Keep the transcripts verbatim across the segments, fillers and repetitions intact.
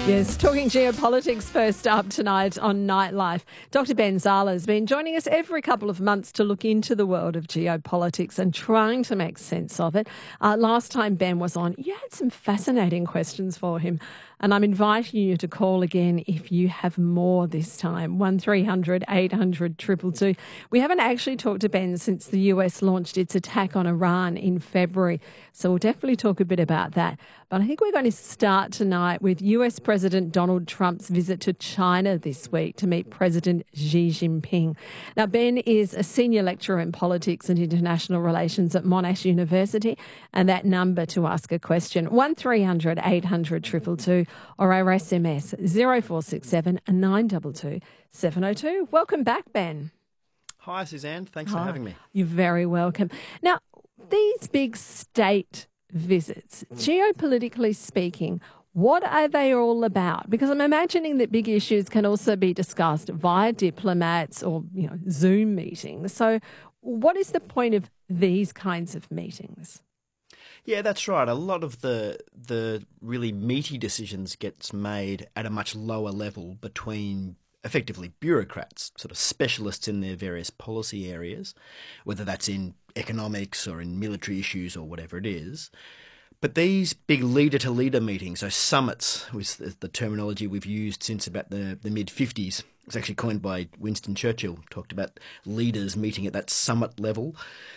Yes, talking geopolitics first up tonight on Nightlife. Doctor Ben Zala has been joining us every couple of months to look into the world of geopolitics and trying to make sense of it. Uh, last time Ben was on, you had some fascinating questions for him, and I'm inviting you to call again if you have more this time. one three hundred eight hundred two two two. We haven't actually talked to Ben since the U S launched its attack on Iran in February, so we'll definitely talk a bit about that. But I think we're going to start tonight with U S President Donald Trump's visit to China this week to meet President Xi Jinping. Now, Ben is a senior lecturer in politics and international relations at Monash University, and that number to ask a question, one three hundred eight hundred two two two, or our S M S zero four six seven nine two two seven zero two. Welcome back, Ben. Hi, Suzanne. Thanks Hi. for having me. You're very welcome. Now, these big state visits, geopolitically speaking, what are they all about? Because I'm imagining that big issues can also be discussed via diplomats or, you know, Zoom meetings. So what is the point of these kinds of meetings? Yeah, that's right. A lot of the the really meaty decisions gets made at a much lower level between effectively bureaucrats, sort of specialists in their various policy areas, whether that's in economics or in military issues or whatever it is. But these big leader-to-leader meetings, so summits, was the, the terminology we've used since about the, the mid-fifties. It's actually coined by Winston Churchill, talked about leaders meeting at that summit level.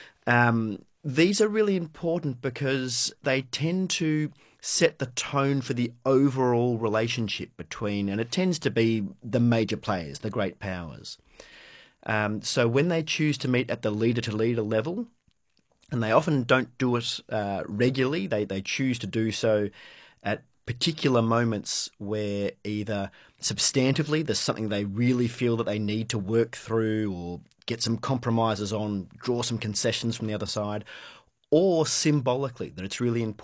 Um, these are really important because they tend to set the tone for the overall relationship between, and it tends to be the major players, the great powers. Um, so when they choose to meet at the leader-to-leader level, and they often don't do it uh, regularly, they, they choose to do so at particular moments where either substantively there's something they really feel that they need to work through or get some compromises on, draw some concessions from the other side, or symbolically, that it's really important